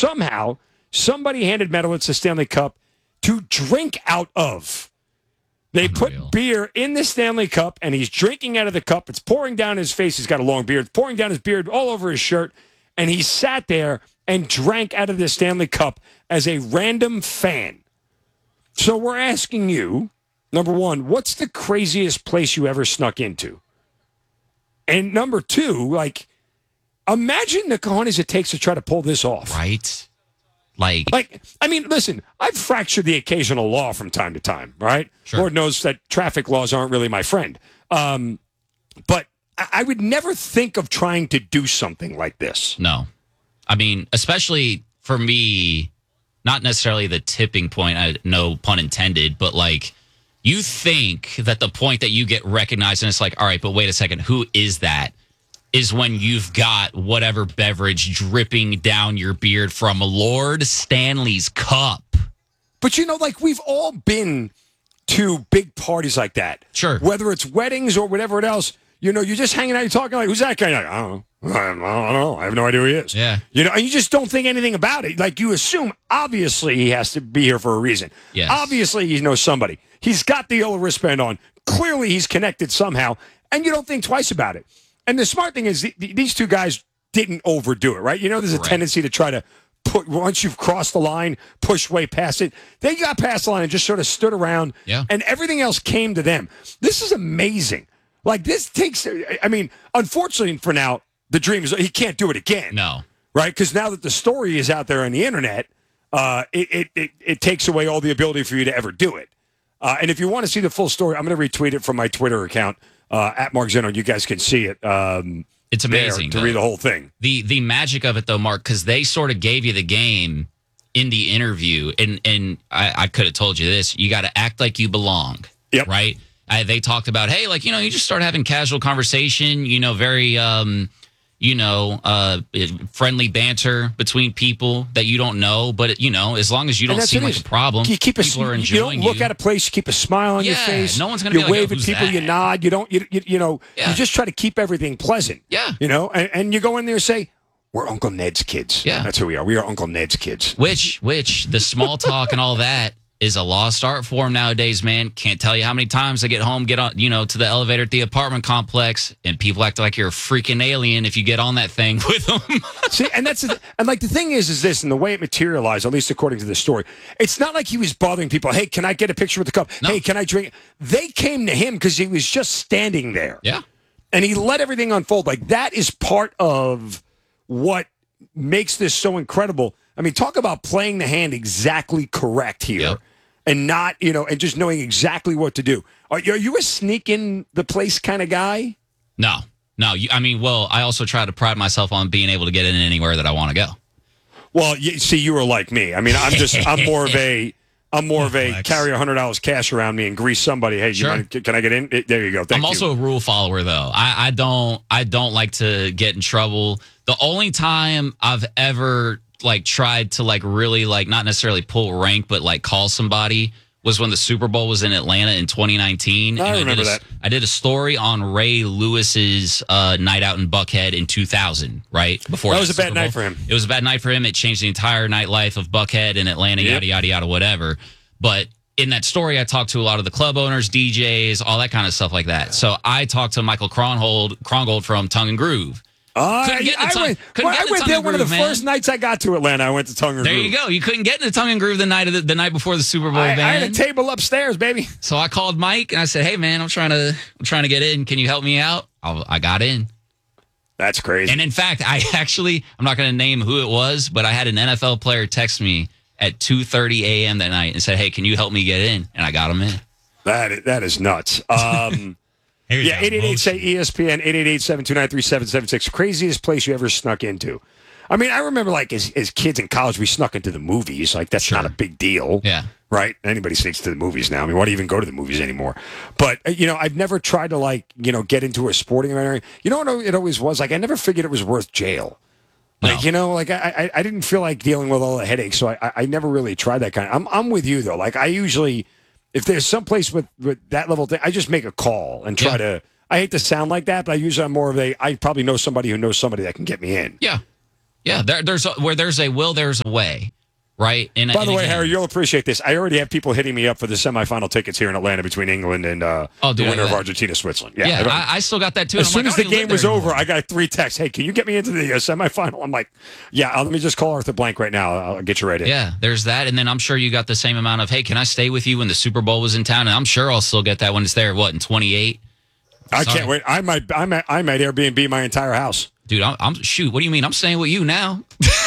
somehow somebody handed Metalitz a Stanley Cup to drink out of. They put beer in the Stanley Cup, and he's drinking out of the cup. It's pouring down his face. He's got a long beard. It's pouring down his beard all over his shirt, and he sat there and drank out of the Stanley Cup as a random fan. So we're asking you, number one, what's the craziest place you ever snuck into? And number two, like, imagine the cojones it takes to try to pull this off. Right. Like, I mean, listen, I've fractured the occasional law from time to time, right? Sure. Lord knows that traffic laws aren't really my friend. But I would never think of trying to do something like this. No. I mean, especially for me, not necessarily the tipping point, no pun intended, but like, you think that the point that you get recognized and it's like, all right, but wait a second, who is that? Is when you've got whatever beverage dripping down your beard from Lord Stanley's cup. But, you know, like, we've all been to big parties like that. Sure. Whether it's weddings or whatever else, you know, you're just hanging out, you're talking like, who's that guy? Like, I don't know. I have no idea who he is. Yeah. You know, and you just don't think anything about it. Like, you assume, obviously, he has to be here for a reason. Yes. Obviously, he knows somebody. He's got the yellow wristband on. Clearly, he's connected somehow. And you don't think twice about it. And the smart thing is these two guys didn't overdo it, right? You know, there's a tendency to try to put, once you've crossed the line, push way past it. They got past the line and just sort of stood around, and everything else came to them. This is amazing. Like, this takes, I mean, unfortunately for now, the dream is he can't do it again. No. Right? Because now that the story is out there on the internet, it takes away all the ability for you to ever do it. And if you want to see the full story, I'm going to retweet it from my Twitter account. At Mark Zeno, you guys can see it. It's amazing to read the whole thing. The magic of it, though, Mark, because they sort of gave you the game in the interview, and I could have told you this. You got to act like you belong, right? They talked about, hey, like, you know, you just start having casual conversation, you know, very, friendly banter between people that you don't know. But, you know, as long as you don't seem like a problem, you keep people are enjoying you. You don't look at a place, you keep a smile on your face. No one's going to be like, wave at people, you nod. You don't, you just try to keep everything pleasant. Yeah. You know, and you go in there and say, we're Uncle Ned's kids. Yeah. That's who we are. We are Uncle Ned's kids. Which the small talk and all that is a lost art form nowadays, man. Can't tell you how many times I get home, get on, to the elevator at the apartment complex, and people act like you're a freaking alien if you get on that thing with them. See, and the thing is this, and the way it materialized, at least according to the story, it's not like he was bothering people. Hey, can I get a picture with the cup? No. Hey, can I drink? They came to him because he was just standing there. Yeah. And he let everything unfold. Like, that is part of what makes this so incredible. I mean, talk about playing the hand exactly correct here. Yep. And not, and just knowing exactly what to do. Are you a sneak in the place kind of guy? No. I also try to pride myself on being able to get in anywhere that I want to go. Well, you were like me. I mean, I'm more of a carry $100 cash around me and grease somebody. Hey, sure. Can I get in? There you go. Thank you. I'm also a rule follower, though. I don't like to get in trouble. The only time I've ever tried to really not necessarily pull rank, but call somebody was when the Super Bowl was in Atlanta in 2019. I remember that. I did a story on Ray Lewis's night out in Buckhead in 2000, right? Before that was a bad night for him. It was a bad night for him. It changed the entire nightlife of Buckhead and Atlanta, yada, yada, yada, whatever. But in that story, I talked to a lot of the club owners, DJs, all that kind of stuff like that. So I talked to Michael Krongold from Tongue and Groove. I went there one of the first nights I got to Atlanta. I went to Tongue and Groove. There you go. You couldn't get into Tongue and Groove the night before the Super Bowl. I had a table upstairs, baby. So I called Mike and I said, "Hey, man, I'm trying to get in. Can you help me out?" I got in. That's crazy. And in fact, I'm not going to name who it was, but I had an NFL player text me at 2:30 a.m. that night and said, "Hey, can you help me get in?" And I got him in. That is nuts. 888 say ESPN 888-729-3776. Craziest place you ever snuck into. I mean, I remember as kids in college, we snuck into the movies. That's not a big deal. Yeah. Right? Anybody sneaks to the movies now. I mean, why do you even go to the movies anymore? But, I've never tried to get into a sporting event. You know what it always was? I never figured it was worth jail. No. I didn't feel like dealing with all the headaches, so I never really tried that kind of. I'm with you though. I usually, if there's some place with that level thing, I just make a call and try to. I hate to sound like that, but I'm more of I probably know somebody who knows somebody that can get me in. Yeah. Yeah, where there's a will, there's a way. Right. By the way, Harry, you'll appreciate this. I already have people hitting me up for the semifinal tickets here in Atlanta between England and the winner of Argentina-Switzerland. Yeah, I still got that too. As soon as the game was over, I got 3 texts. Hey, can you get me into the semifinal? I'm like, yeah, let me just call Arthur Blank right now. I'll get you right in. Yeah, there's that. And then I'm sure you got the same amount of, hey, can I stay with you when the Super Bowl was in town? And I'm sure I'll still get that when it's there, in 28? I can't wait. I might Airbnb my entire house. Dude, I'm shoot. What do you mean? I'm staying with you now.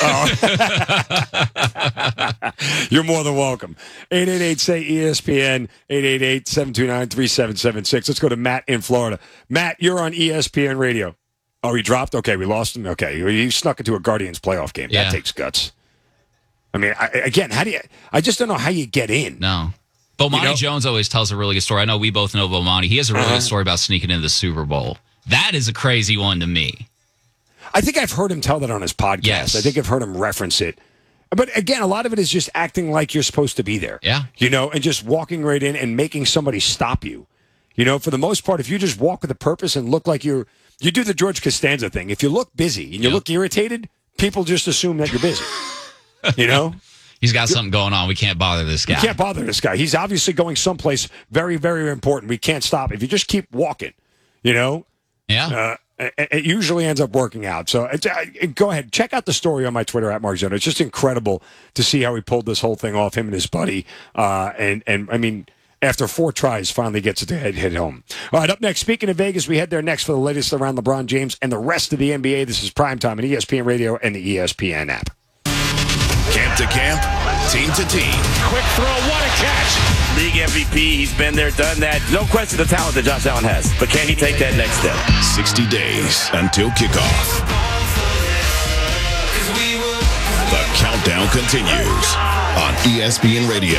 You're more than welcome. 888-SAY-ESPN, 888-729-3776. Let's go to Matt in Florida. Matt, you're on ESPN Radio. Oh, he dropped? Okay, we lost him. Okay, he snuck into a Guardians playoff game. That takes guts. I mean, I just don't know how you get in. No. Bomani Jones always tells a really good story. I know we both know Bomani. He has a really good story about sneaking into the Super Bowl. That is a crazy one to me. I think I've heard him tell that on his podcast. Yes. I think I've heard him reference it. But again, a lot of it is just acting like you're supposed to be there. Yeah. And just walking right in and making somebody stop you. For the most part, if you just walk with a purpose and look like you do the George Costanza thing. If you look busy and you look irritated, people just assume that you're busy. He's got something going on. We can't bother this guy. You can't bother this guy. He's obviously going someplace very, very important. We can't stop. If you just keep walking, Yeah. It usually ends up working out. So go ahead. Check out the story on my Twitter at Mark Zona. It's just incredible to see how he pulled this whole thing off, him and his buddy. And I mean, after 4 tries, finally gets it to hit home. All right, up next, speaking of Vegas, we head there next for the latest around LeBron James and the rest of the NBA. This is Primetime on ESPN Radio and the ESPN app. Camp to camp, team to team. Quick throw, what a catch. League MVP, he's been there, done that. No question the talent that Josh Allen has. But can he take that next step? 60 days until kickoff. The countdown continues on ESPN Radio.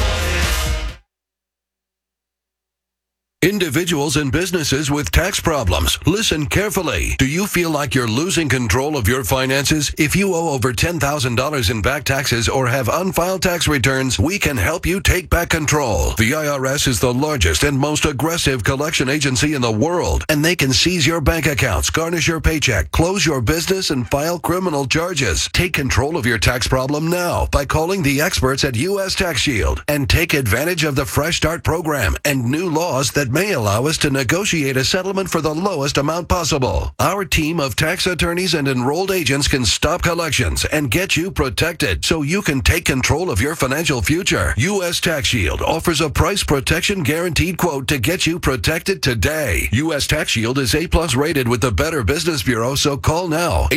Individuals and businesses with tax problems, listen carefully. Do you feel like you're losing control of your finances? If you owe over $10,000 in back taxes or have unfiled tax returns, we can help you take back control. The IRS is the largest and most aggressive collection agency in the world, and they can seize your bank accounts, garnish your paycheck, close your business, and file criminal charges. Take control of your tax problem now by calling the experts at U.S. Tax Shield and take advantage of the Fresh Start program and new laws that may allow us to negotiate a settlement for the lowest amount possible. Our team of tax attorneys and enrolled agents can stop collections and get you protected so you can take control of your financial future. U.S. Tax Shield offers a price protection guaranteed quote to get you protected today. U.S. Tax Shield is A+ rated with the Better Business Bureau, so call now.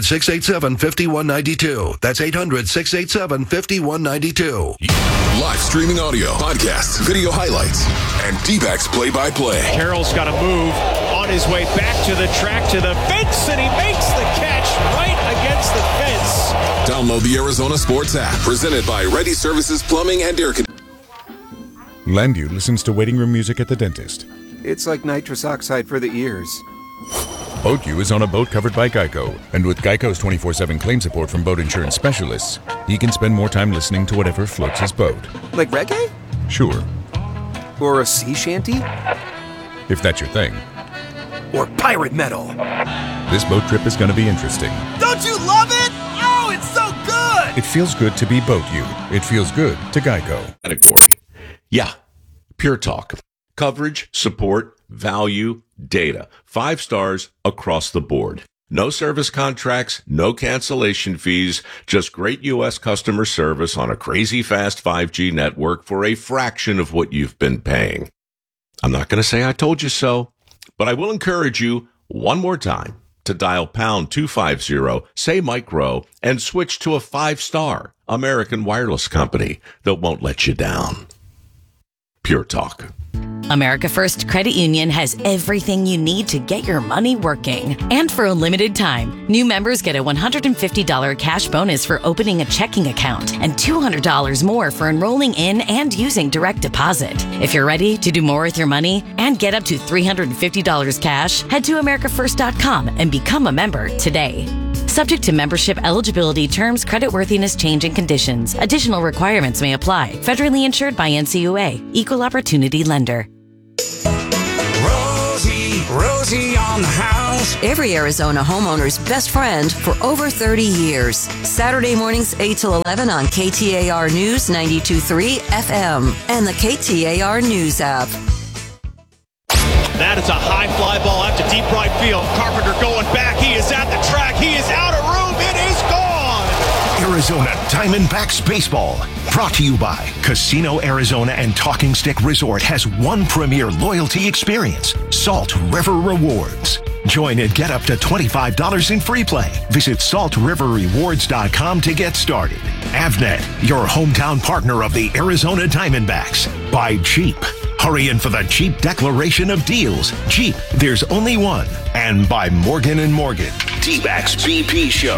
800-687-5192. That's 800-687-5192. Live streaming audio, podcasts, video highlights, and D-backs play-by-play. Carroll's got to move on his way back to the track, to the fence, and he makes the catch right against the fence. Download the Arizona Sports app, presented by Ready Services Plumbing and Air Conditioning. Landu listens to waiting room music at the dentist. It's like nitrous oxide for the ears. BoatU is on a boat covered by Geico, and with Geico's 24/7 claim support from boat insurance specialists, he can spend more time listening to whatever floats his boat. Like reggae? Sure, Or a sea shanty? if that's your thing. Or pirate metal? This boat trip is going to be interesting. Don't you love it? Oh, it's so good! It feels good to be BoatU. It feels good to Geico. Category. Yeah, Pure Talk. Coverage, support, value, data. 5 stars across the board. No service contracts, no cancellation fees, just great U.S. customer service on a crazy fast 5G network for a fraction of what you've been paying. I'm not going to say I told you so, but I will encourage you one more time to dial pound 250, say Mike Rowe, and switch to a 5-star American wireless company that won't let you down. Pure Talk. America First Credit Union has everything you need to get your money working. And for a limited time, new members get a $150 cash bonus for opening a checking account and $200 more for enrolling in and using direct deposit. If you're ready to do more with your money and get up to $350 cash, head to americafirst.com and become a member today. Subject to membership eligibility, terms, creditworthiness, change, and conditions. Additional requirements may apply. Federally insured by NCUA. Equal Opportunity Lender. Rosie foreclosing on the house. Every Arizona homeowner's best friend for over 30 years. Saturday mornings 8 till 11 on KTAR News 92.3 FM and the KTAR News app. That is a high fly ball out to deep right field. Carpenter going back. He is at the track. He is out of room. It is gone. Arizona Diamondbacks Baseball. Brought to you by Casino Arizona and Talking Stick Resort has one premier loyalty experience, Salt River Rewards. Join and get up to $25 in free play. Visit saltriverrewards.com to get started. Avnet, your hometown partner of the Arizona Diamondbacks. By Jeep. Hurry in for the Jeep Declaration of Deals. Jeep, there's only one. And by Morgan & Morgan. D-Backs BP Show.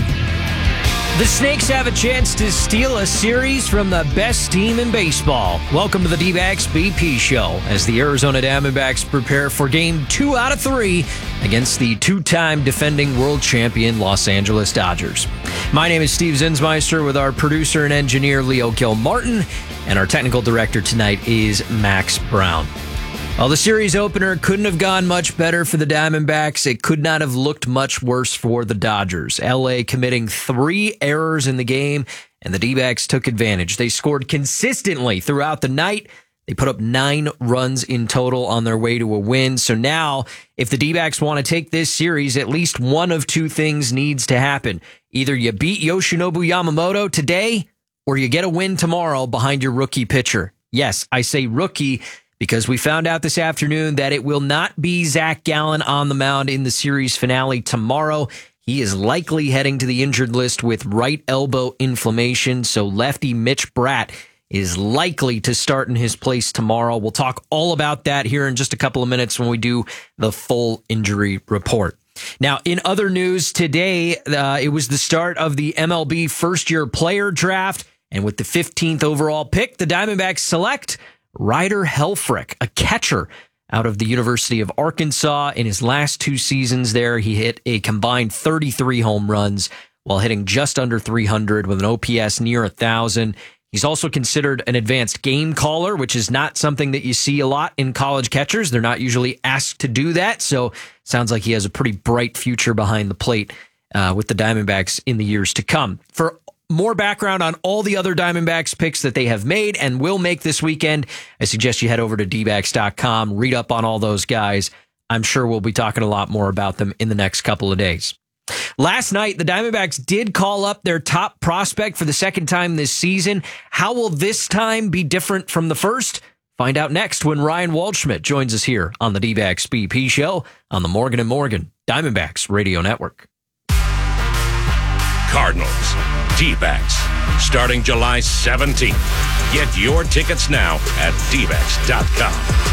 The Snakes have a chance to steal a series from the best team in baseball. Welcome to the D-Backs BP Show as the Arizona Diamondbacks prepare for Game 2 out of 3 against the two-time defending world champion Los Angeles Dodgers. My name is Steve Zinsmeister with our producer and engineer Leo Gilmartin, and our technical director tonight is Max Brown. Well, the series opener couldn't have gone much better for the Diamondbacks. It could not have looked much worse for the Dodgers. LA committing 3 errors in the game, and the D-backs took advantage. They scored consistently throughout the night. They put up 9 runs in total on their way to a win. So now, if the D-backs want to take this series, at least one of 2 things needs to happen. Either you beat Yoshinobu Yamamoto today, or you get a win tomorrow behind your rookie pitcher. Yes, I say rookie because we found out this afternoon that it will not be Zach Gallen on the mound in the series finale tomorrow. He is likely heading to the injured list with right elbow inflammation, so lefty Mitch Bratt is likely to start in his place tomorrow. We'll talk all about that here in just a couple of minutes when we do the full injury report. Now, in other news today, it was the start of the MLB first-year player draft, and with the 15th overall pick, the Diamondbacks select Ryder Helfrich, a catcher out of the University of Arkansas. In his last 2 seasons there, he hit a combined 33 home runs while hitting just under 300 with an OPS near 1,000. He's also considered an advanced game caller, which is not something that you see a lot in college catchers. They're not usually asked to do that, so sounds like he has a pretty bright future behind the plate with the Diamondbacks in the years to come. For more background on all the other Diamondbacks picks that they have made and will make this weekend, I suggest you head over to dbacks.com, read up on all those guys. I'm sure we'll be talking a lot more about them in the next couple of days. Last night, the Diamondbacks did call up their top prospect for the second time this season. How will this time be different from the first? Find out next when Ryan Waldschmidt joins us here on the D-Backs BP Show on the Morgan & Morgan Diamondbacks Radio Network. Cardinals, D-Backs, starting July 17th. Get your tickets now at dbacks.com.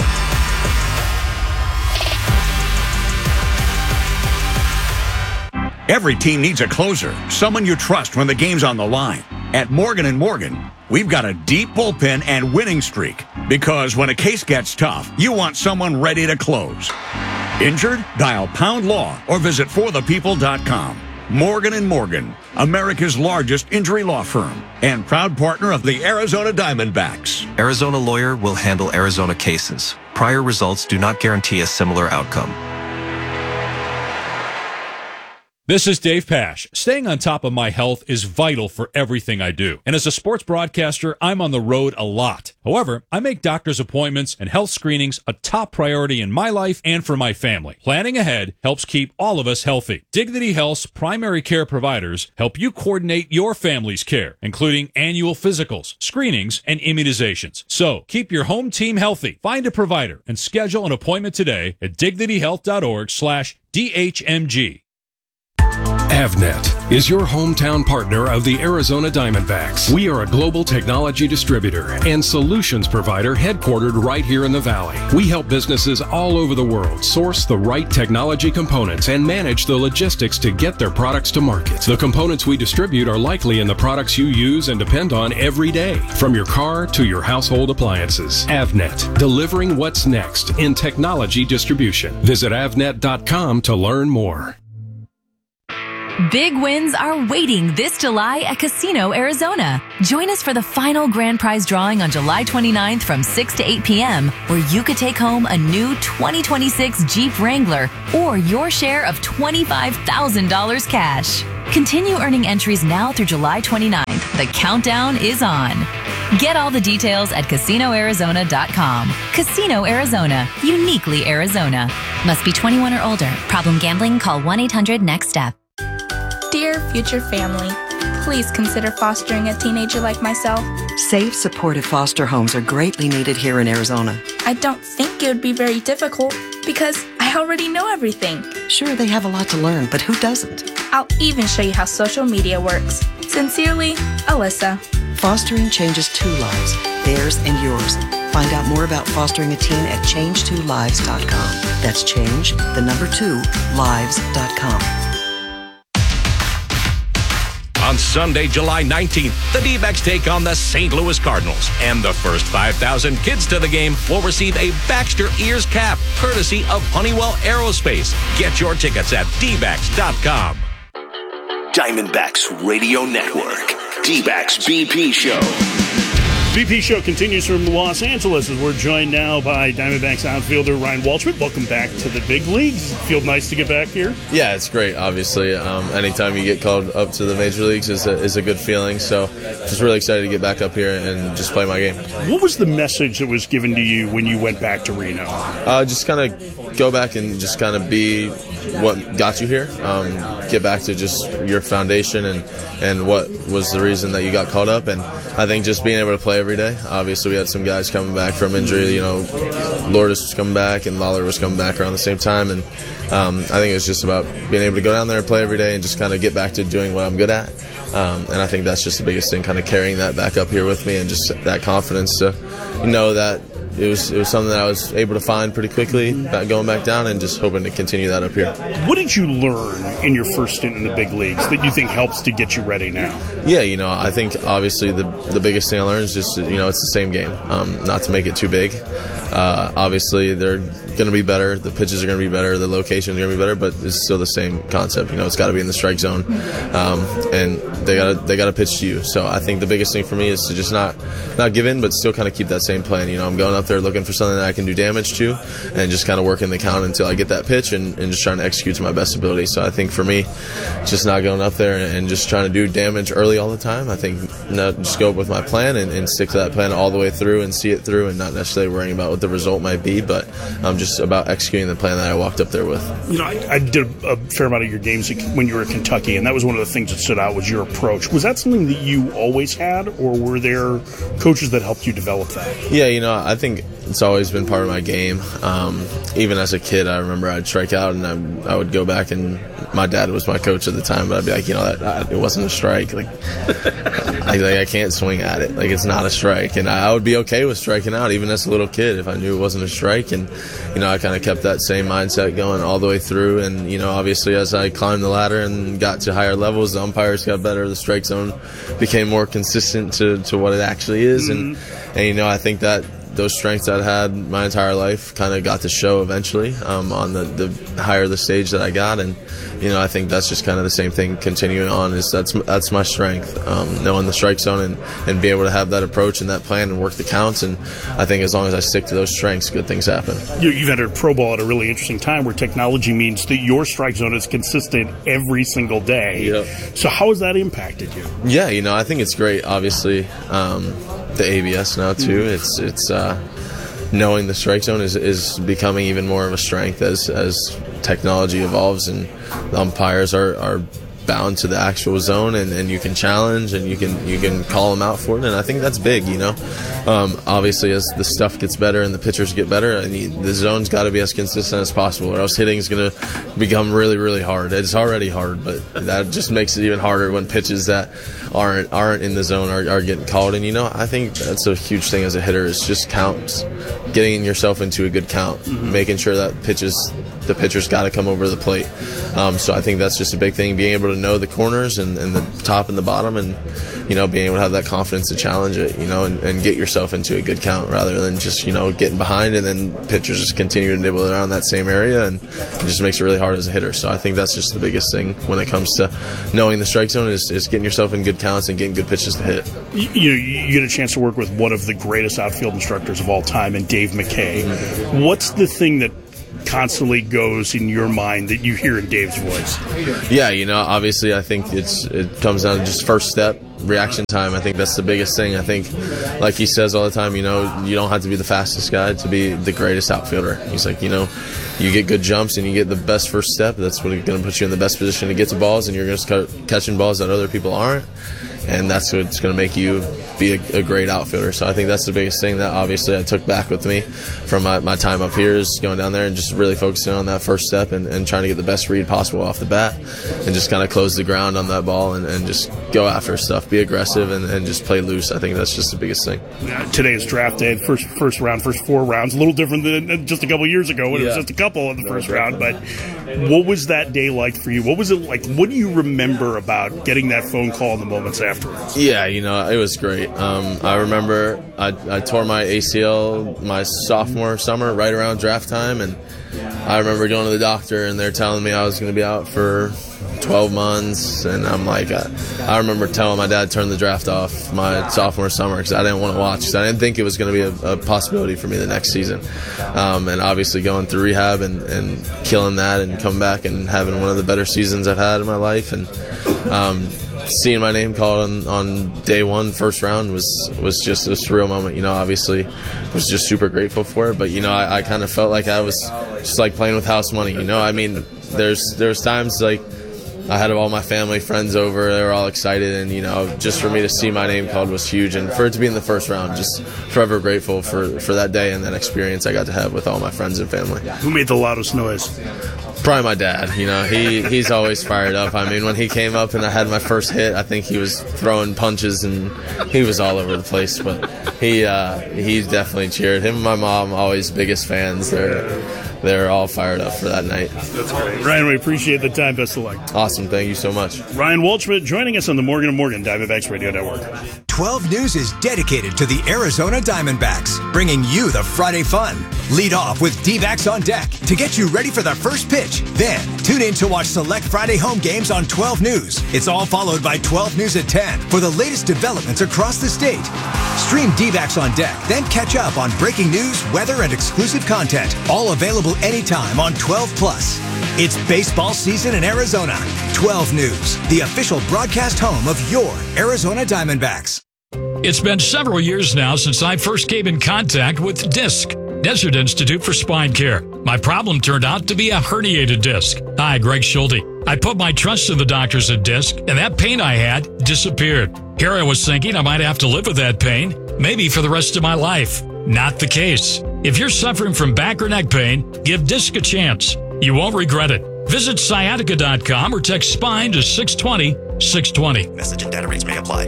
Every team needs a closer, someone you trust when the game's on the line. At Morgan & Morgan, we've got a deep bullpen and winning streak because when a case gets tough, you want someone ready to close. Injured? Dial Pound Law or visit forthepeople.com. Morgan & Morgan, America's largest injury law firm and proud partner of the Arizona Diamondbacks. Arizona Lawyer will handle Arizona cases. Prior results do not guarantee a similar outcome. This is Dave Pasch. Staying on top of my health is vital for everything I do. And as a sports broadcaster, I'm on the road a lot. However, I make doctor's appointments and health screenings a top priority in my life and for my family. Planning ahead helps keep all of us healthy. Dignity Health's primary care providers help you coordinate your family's care, including annual physicals, screenings, and immunizations. So, keep your home team healthy. Find a provider and schedule an appointment today at dignityhealth.org/DHMG. Avnet is your hometown partner of the Arizona Diamondbacks. We are a global technology distributor and solutions provider headquartered right here in the Valley. We help businesses all over the world source the right technology components and manage the logistics to get their products to market. The components we distribute are likely in the products you use and depend on every day, from your car to your household appliances. Avnet, delivering what's next in technology distribution. Visit avnet.com to learn more. Big wins are waiting this July at Casino Arizona. Join us for the final grand prize drawing on July 29th from 6 to 8 p.m., where you could take home a new 2026 Jeep Wrangler or your share of $25,000 cash. Continue earning entries now through July 29th. The countdown is on. Get all the details at CasinoArizona.com. Casino Arizona, uniquely Arizona. Must be 21 or older. Problem gambling? Call 1-800-NEXT-STEP. Dear future family, please consider fostering a teenager like myself. Safe, supportive foster homes are greatly needed here in Arizona. I don't think it would be very difficult because I already know everything. Sure, they have a lot to learn, but who doesn't? I'll even show you how social media works. Sincerely, Alyssa. Fostering changes 2 lives, theirs and yours. Find out more about fostering a teen at change2lives.com. That's change, the number 2, lives.com. On Sunday, July 19th, the D-backs take on the St. Louis Cardinals. And the first 5,000 kids to the game will receive a Baxter Ears cap, courtesy of Honeywell Aerospace. Get your tickets at dbacks.com. Diamondbacks Radio Network. D-backs BP Show. BP Show continues from Los Angeles as we're joined now by Diamondbacks outfielder Ryan Waltrip. Welcome back to the big leagues. Feel nice to get back here? Yeah, it's great, obviously. Anytime you get called up to the major leagues is a good feeling. So just really excited to get back up here and just play my game. What was the message that was given to you when you went back to Reno? Just kind of go back and just kind of be what got you here. Get back to just your foundation and what was the reason that you got called up. And I think just being able to play every day. Obviously, we had some guys coming back from injury. You know, Lourdes was coming back and Lawler was coming back around the same time. And I think it was just about being able to go down there and play every day and just kind of get back to doing what I'm good at. And I think that's just the biggest thing, kind of carrying that back up here with me and just that confidence to know that it was something that I was able to find pretty quickly going back down and just hoping to continue that up here. What did you learn in your first stint in the big leagues that you think helps to get you ready now? Yeah, I think obviously the biggest thing I learned is just, it's the same game, not to make it too big. Obviously, they're going to be better. The pitches are going to be better. The locations are going to be better, but it's still the same concept. It's got to be in the strike zone, and they got to pitch to you. So I think the biggest thing for me is to just not give in, but still kind of keep that same plan. I'm going up there looking for something that I can do damage to, and just kind of working the count until I get that pitch, and just trying to execute to my best ability. So I think for me, just not going up there and just trying to do damage early all the time. I think just go with my plan and stick to that plan all the way through and see it through, and not necessarily worrying about what the result might be, but just about executing the plan that I walked up there with. I did a fair amount of your games when you were at Kentucky, and that was one of the things that stood out was your approach. Was that something that you always had, or were there coaches that helped you develop that? Yeah, I think it's always been part of my game. Even as a kid, I remember I'd strike out, and I would go back, and my dad was my coach at the time, but I'd be like, it wasn't a strike. I can't swing at it. It's not a strike. And I would be okay with striking out, even as a little kid, if I knew it wasn't a strike. And, I kind of kept that same mindset going all the way through. And, obviously as I climbed the ladder and got to higher levels, the umpires got better. The strike zone became more consistent to what it actually is. Mm-hmm. And I think that those strengths I'd had my entire life kind of got to show eventually on the higher the stage that I got. And, I think that's just kind of the same thing continuing on. Is that's my strength, knowing the strike zone and being able to have that approach and that plan and work the counts. And I think as long as I stick to those strengths, good things happen. You've entered pro ball at a really interesting time where technology means that your strike zone is consistent every single day. Yep. So how has that impacted you? Yeah, I think it's great. Obviously, the ABS now too. It's knowing the strike zone is becoming even more of a strength as technology evolves, and the umpires are bound to the actual zone, and you can challenge and you can call them out for it, and I think that's big. Obviously as the stuff gets better and the pitchers get better, the zone's got to be as consistent as possible, or else hitting is going to become really, really hard. It's already hard, but that just makes it even harder when pitches that aren't in the zone are getting called. And I think that's a huge thing as a hitter, is just counts, getting yourself into a good count, making sure that pitches the pitcher's got to come over the plate. So I think that's just a big thing, being able to know the corners and the top and the bottom, and being able to have that confidence to challenge it, and get yourself into a good count rather than just getting behind and then pitchers just continue to nibble around that same area, and it just makes it really hard as a hitter. So I think that's just the biggest thing when it comes to knowing the strike zone is getting yourself in good counts and getting good pitches to hit. You get a chance to work with one of the greatest outfield instructors of all time, and Dave McKay. What's the thing that constantly goes in your mind that you hear in Dave's voice? Yeah, obviously I think it comes down to just first step, reaction time. I think that's the biggest thing. I think, like he says all the time, you don't have to be the fastest guy to be the greatest outfielder. He's like, you get good jumps and you get the best first step. That's what's going to put you in the best position to get to balls, and you're going to start catching balls that other people aren't. And that's what's going to make you be a great outfielder. So I think that's the biggest thing that obviously I took back with me from my time up here, is going down there and just really focusing on that first step and trying to get the best read possible off the bat and just kind of close the ground on that ball and just go after stuff, be aggressive and just play loose. I think that's just the biggest thing. Today is draft day, first 4 rounds, a little different than just a couple years ago when it was just a couple in the first round. But what was that day like for you? What was it like? What do you remember about getting that phone call in the moments afterwards? Yeah, it was great. I remember I tore my ACL my sophomore summer right around draft time, and I remember going to the doctor and they're telling me I was going to be out for 12 months, and I'm like, I remember telling my dad to turn the draft off my sophomore summer because I didn't want to watch, because I didn't think it was going to be a possibility for me the next season. And obviously going through rehab and killing that and coming back and having one of the better seasons I've had in my life, and seeing my name called on day one, first round, was just a surreal moment. Obviously was just super grateful for it, but I kind of felt like I was just like playing with house money. I mean, there's times like I had all my family, friends over, they were all excited, and just for me to see my name called was huge, and for it to be in the first round, just forever grateful for that day and that experience I got to have with all my friends and family. Who made the loudest noise? Probably my dad. He's always fired up. I mean, when he came up and I had my first hit, I think he was throwing punches and he was all over the place. But he definitely cheered. Him and my mom, always biggest fans. They're all fired up for that night. That's great. Ryan, we appreciate the time. Best of luck. Awesome. Thank you so much. Ryan Waldschmidt joining us on the Morgan & Morgan Diamondbacks Radio Network. 12 News is dedicated to the Arizona Diamondbacks, bringing you the Friday fun. Lead off with D-backs on deck to get you ready for the first pitch. Then, tune in to watch select Friday home games on 12 News. It's all followed by 12 News at 10 for the latest developments across the state. Stream D-backs on deck, then catch up on breaking news, weather, and exclusive content. All available anytime on 12 Plus. It's baseball season in Arizona. 12 News, the official broadcast home of your Arizona Diamondbacks. It's been several years now since I first came in contact with DISC, Desert Institute for Spine Care. My problem turned out to be a herniated disc. Hi, Greg Schulte. I put my trust in the doctors at DISC, and that pain I had disappeared. Here I was thinking I might have to live with that pain, maybe for the rest of my life. Not the case. If you're suffering from back or neck pain, give DISC a chance. You won't regret it. Visit sciatica.com or text SPINE to 620-620. Message and data rates may apply.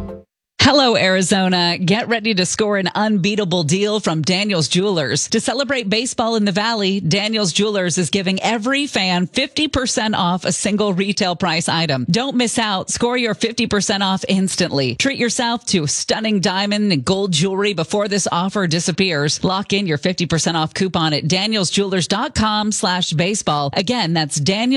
Hello, Arizona. Get ready to score an unbeatable deal from Daniels Jewelers. To celebrate baseball in the Valley, Daniels Jewelers is giving every fan 50% off a single retail price item. Don't miss out. Score your 50% off instantly. Treat yourself to stunning diamond and gold jewelry before this offer disappears. Lock in your 50% off coupon at danielsjewelers.com/baseball. Again, that's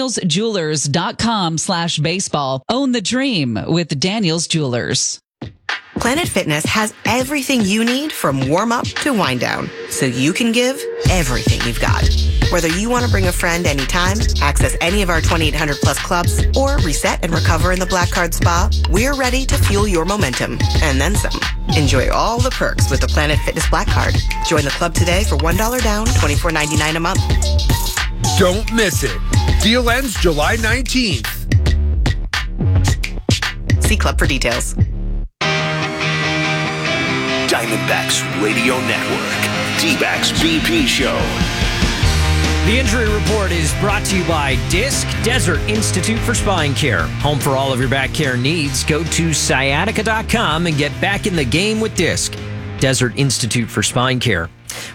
danielsjewelers.com/baseball. Own the dream with Daniels Jewelers. Planet Fitness has everything you need from warm-up to wind-down, so you can give everything you've got. Whether you want to bring a friend anytime, access any of our 2,800-plus clubs, or reset and recover in the Black Card Spa, we're ready to fuel your momentum, and then some. Enjoy all the perks with the Planet Fitness Black Card. Join the club today for $1 down, $24.99 a month. Don't miss it. Deal ends July 19th. See club for details. Diamondbacks Radio Network. D-backs BP Show. The injury report is brought to you by DISC, Desert Institute for Spine Care. Home for all of your back care needs. Go to sciatica.com and get back in the game with DISC, Desert Institute for Spine Care. Well,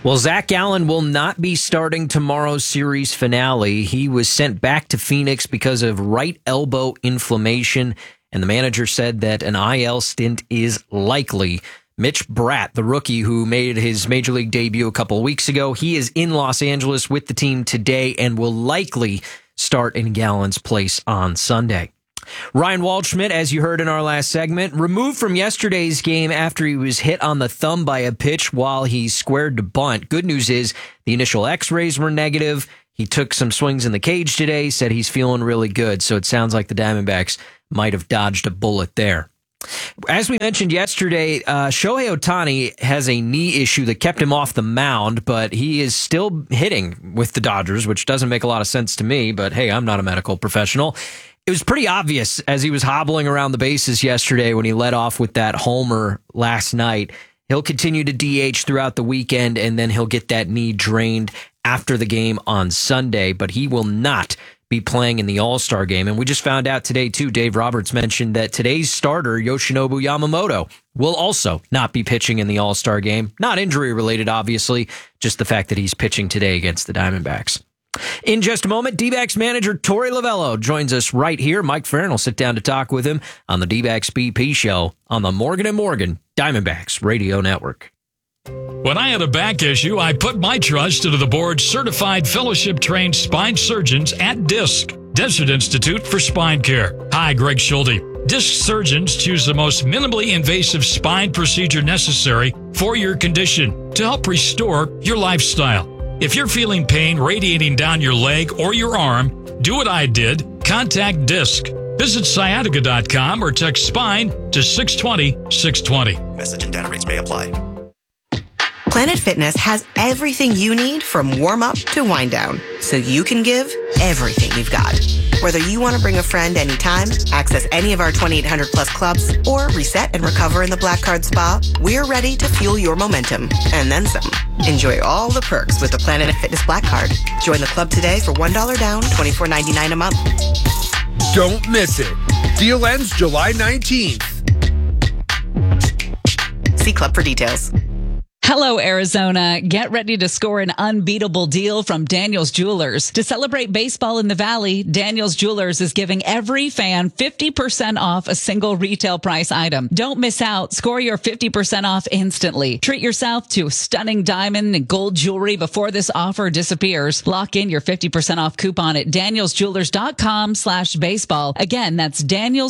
Well, Zach Gallen will not be starting tomorrow's series finale. He was sent back to Phoenix because of right elbow inflammation, and the manager said that an IL stint is likely. Mitch Bratt, the rookie who made his major league debut a couple of weeks ago, he is in Los Angeles with the team today and will likely start in Gallen's place on Sunday. Ryan Waldschmidt, as you heard in our last segment, removed from yesterday's game after he was hit on the thumb by a pitch while he squared to bunt. Good news is the initial x-rays were negative. He took some swings in the cage today, said he's feeling really good. So it sounds like the Diamondbacks might have dodged a bullet there. As we mentioned yesterday, Shohei Ohtani has a knee issue that kept him off the mound, but he is still hitting with the Dodgers, which doesn't make a lot of sense to me, but hey, I'm not a medical professional. It was pretty obvious as he was hobbling around the bases yesterday when he led off with that homer last night. He'll continue to DH throughout the weekend, and then he'll get that knee drained after the game on Sunday, but he will not be playing in the All-Star game. And we just found out today, too, Dave Roberts mentioned that today's starter, Yoshinobu Yamamoto, will also not be pitching in the All-Star game. Not injury-related, obviously, just the fact that he's pitching today against the Diamondbacks. In just a moment, D-backs manager Torey Lovullo joins us right here. Mike Farron will sit down to talk with him on the D-backs BP show on the Morgan & Morgan Diamondbacks Radio Network. When I had a back issue, I put my trust into the board's certified fellowship-trained spine surgeons at DISC, Desert Institute for Spine Care. Hi, Greg Schulte. DISC surgeons choose the most minimally invasive spine procedure necessary for your condition to help restore your lifestyle. If you're feeling pain radiating down your leg or your arm, do what I did. Contact DISC. Visit sciatica.com or text SPINE to 620-620. Message and data rates may apply. Planet Fitness has everything you need from warm-up to wind-down, so you can give everything you've got. Whether you want to bring a friend anytime, access any of our 2,800-plus clubs, or reset and recover in the Black Card Spa, we're ready to fuel your momentum, and then some. Enjoy all the perks with the Planet Fitness Black Card. Join the club today for $1 down, $24.99 a month. Don't miss it. Deal ends July 19th. See club for details. Hello, Arizona. Get ready to score an unbeatable deal from Daniels Jewelers. To celebrate baseball in the Valley, Daniels Jewelers is giving every fan 50% off a single retail price item. Don't miss out. Score your 50% off instantly. Treat yourself to stunning diamond and gold jewelry before this offer disappears. Lock in your 50% off coupon at danielsjewelers.com/baseball. Again, that's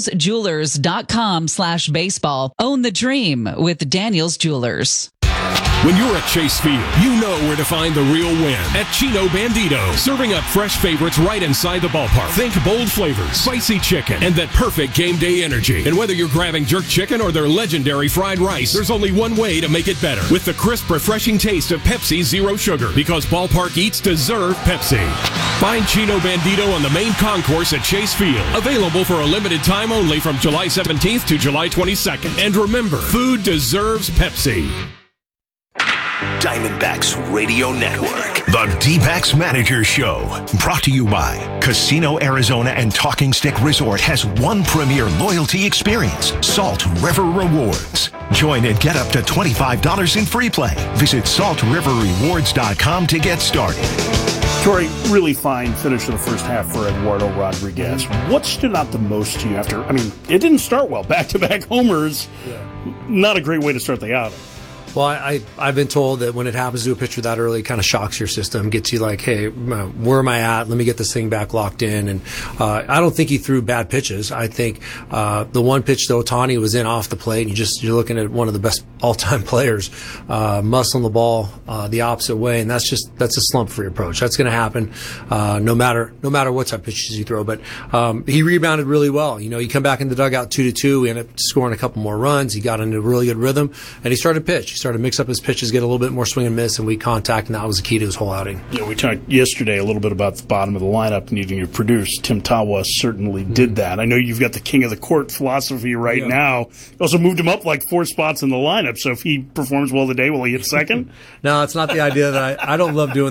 danielsjewelers.com/baseball. Own the dream with Daniels Jewelers. When you're at Chase Field, you know where to find the real win. At Chino Bandito, serving up fresh favorites right inside the ballpark. Think bold flavors, spicy chicken, and that perfect game day energy. And whether you're grabbing jerk chicken or their legendary fried rice, there's only one way to make it better. With the crisp, refreshing taste of Pepsi Zero Sugar. Because ballpark eats deserve Pepsi. Find Chino Bandito on the main concourse at Chase Field. Available for a limited time only from July 17th to July 22nd. And remember, food deserves Pepsi. Diamondbacks Radio Network. The D-backs Manager Show. Brought to you by Casino Arizona and Talking Stick Resort has one premier loyalty experience, Salt River Rewards. Join and get up to $25 in free play. Visit saltriverrewards.com to get started. Torey, really fine finish of the first half for Eduardo Rodriguez. What stood out the most to you after? I mean, it didn't start well. Back-to-back homers. Not a great way to start the outing. Well, I've been told that when it happens to a pitcher that early, it kind of shocks your system, gets you like, hey, where am I at? Let me get this thing back locked in. And I don't think he threw bad pitches. I think the one pitch that Ohtani was in off the plate, and you're looking at one of the best all-time players muscling the ball the opposite way, and that's a slump-free approach. That's going to happen no matter what type of pitches you throw. But he rebounded really well. You know, you come back in the dugout 2-2. We ended up scoring a couple more runs. He got into a really good rhythm, and he started to pitch. He started to mix up his pitches, get a little bit more swing and miss, and we contact, and that was the key to his whole outing. Yeah, we talked yesterday a little bit about the bottom of the lineup needing to produce. Tim Tawa certainly did that. I know you've got the king of the court philosophy right now. You also moved him up like 4 spots in the lineup, so if he performs well today, will he hit second? No, it's not the idea that I don't love doing that.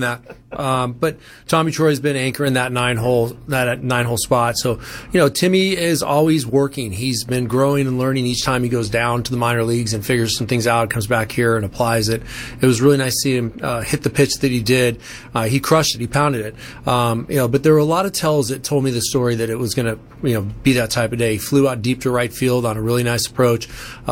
But Tommy Troy's been anchoring that nine hole spot. So, Timmy is always working. He's been growing and learning each time he goes down to the minor leagues and figures some things out, comes back here and applies it. It was really nice to see him hit the pitch that he did. He crushed it. He pounded it. But there were a lot of tells that told me the story that it was going to, be that type of day. He flew out deep to right field on a really nice approach.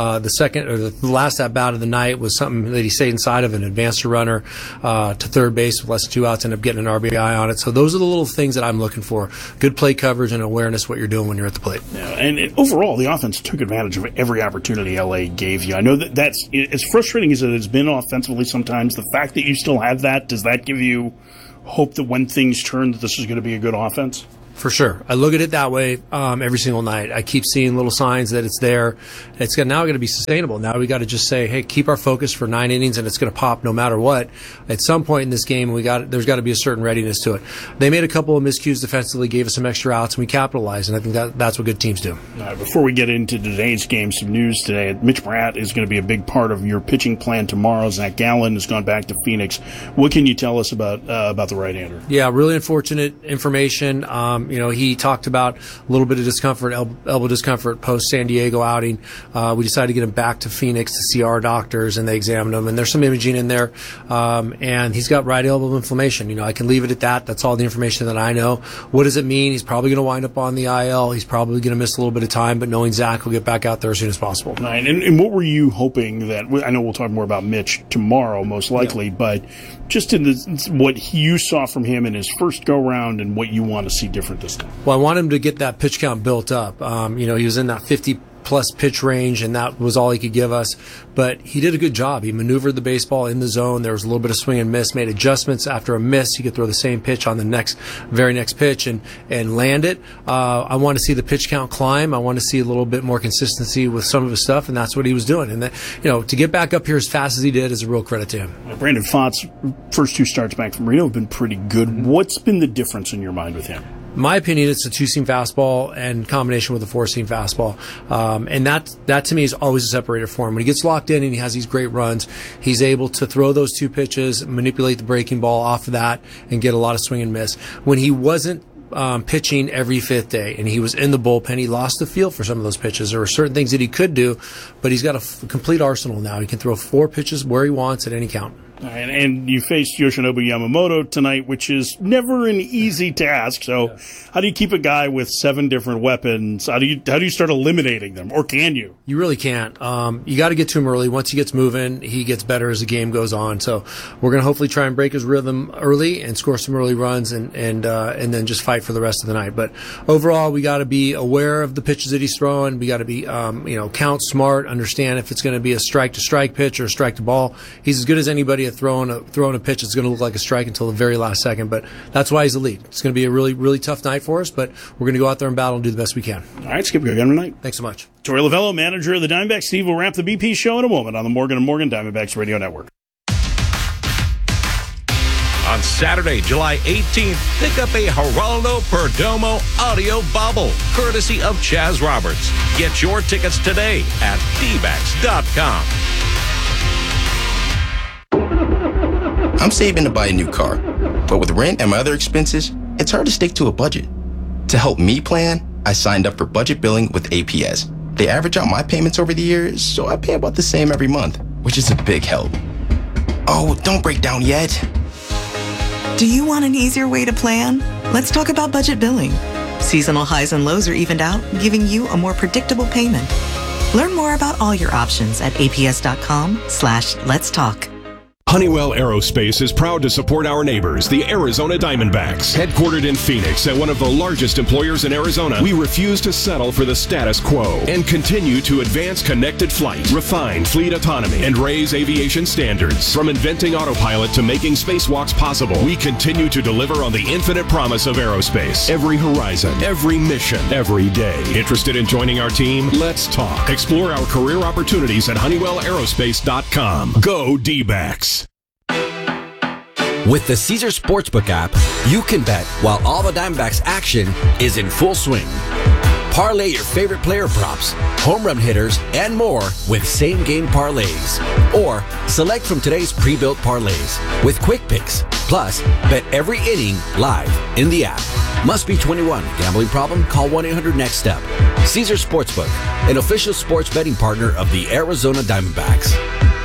The last at bat of the night was something that he stayed inside of and advanced a runner to third base with less than 2 outs, ended up getting an RBI on it. So those are the little things that I'm looking for. Good play coverage and awareness of what you're doing when you're at the plate. Yeah, and overall, the offense took advantage of every opportunity LA gave you. I know that's as frustrating as it has been offensively sometimes. The fact that you still have that, does that give you hope that when things turn that this is going to be a good offense? For sure. I look at it that way every single night. I keep seeing little signs that it's there. It's now going to be sustainable. Now we got to just say, hey, keep our focus for 9 innings, and it's going to pop no matter what. At some point in this game, there's got to be a certain readiness to it. They made a couple of miscues defensively, gave us some extra outs, and we capitalized, and I think that's what good teams do. Before we get into today's game, some news today. Mitch Bratt is going to be a big part of your pitching plan tomorrow. Zach Gallen has gone back to Phoenix. What can you tell us about the right-hander? Yeah, really unfortunate information. He talked about a little bit of discomfort, elbow discomfort post San Diego outing. We decided to get him back to Phoenix to see our doctors, and they examined him. And there's some imaging in there, and he's got right elbow inflammation. I can leave it at that. That's all the information that I know. What does it mean? He's probably going to wind up on the IL. He's probably going to miss a little bit of time, but knowing Zach will get back out there as soon as possible. Right. And what were you hoping that? I know we'll talk more about Mitch tomorrow, most likely, but just in what you saw from him in his first go-round and what you want to see different this time. Well, I want him to get that pitch count built up. He was in that 50-plus pitch range, and that was all he could give us. But he did a good job. He maneuvered the baseball in the zone. There was a little bit of swing and miss, made adjustments. After a miss, he could throw the same pitch on the very next pitch and land it. I want to see the pitch count climb. I want to see a little bit more consistency with some of his stuff, and that's what he was doing. And to get back up here as fast as he did is a real credit to him. Brandon Pfaadt's first 2 starts back from Reno have been pretty good. What's been the difference in your mind with him? My opinion, it's a 2-seam fastball and combination with a 4-seam fastball. And that to me is always a separator for him. When he gets locked in and he has these great runs, he's able to throw those 2 pitches, manipulate the breaking ball off of that, and get a lot of swing and miss. When he wasn't pitching every 5th day and he was in the bullpen, he lost the feel for some of those pitches. There were certain things that he could do, but he's got a complete arsenal now. He can throw 4 pitches where he wants at any count. And you faced Yoshinobu Yamamoto tonight, which is never an easy task. So how do you keep a guy with 7 different weapons? How do you start eliminating them, or can you? You really can't. You got to get to him early. Once he gets moving, he gets better as the game goes on. So we're going to hopefully try and break his rhythm early and score some early runs, and then just fight for the rest of the night. But overall, we got to be aware of the pitches that he's throwing. We got to be count smart, understand if it's going to be a strike to strike pitch or a strike to ball. He's as good as anybody at throwing a pitch that's going to look like a strike until the very last second. But that's why he's elite. It's going to be a really, really tough night for us, but we're going to go out there and battle and do the best we can. All right, Skip, good game tonight. Thanks so much. Torey Lovello, manager of the Diamondbacks. Steve will wrap the BP show in a moment on the Morgan & Morgan Diamondbacks Radio Network. On Saturday, July 18th, pick up a Geraldo Perdomo audio bobble, courtesy of Chaz Roberts. Get your tickets today at dbacks.com. I'm saving to buy a new car, but with rent and my other expenses, it's hard to stick to a budget. To help me plan, I signed up for budget billing with APS. They average out my payments over the years, so I pay about the same every month, which is a big help. Oh, don't break down yet. Do you want an easier way to plan? Let's talk about budget billing. Seasonal highs and lows are evened out, giving you a more predictable payment. Learn more about all your options at aps.com/let's talk. Honeywell Aerospace is proud to support our neighbors, the Arizona Diamondbacks. Headquartered in Phoenix and one of the largest employers in Arizona, we refuse to settle for the status quo and continue to advance connected flight, refine fleet autonomy, and raise aviation standards. From inventing autopilot to making spacewalks possible, we continue to deliver on the infinite promise of aerospace. Every horizon, every mission, every day. Interested in joining our team? Let's talk. Explore our career opportunities at HoneywellAerospace.com. Go D-backs. With the Caesars Sportsbook app, you can bet while all the Diamondbacks action is in full swing. Parlay your favorite player props, home run hitters, and more with same-game parlays. Or select from today's pre-built parlays with quick picks. Plus, bet every inning live in the app. Must be 21. Gambling problem? Call 1-800-NEXT-STEP. Caesars Sportsbook, an official sports betting partner of the Arizona Diamondbacks.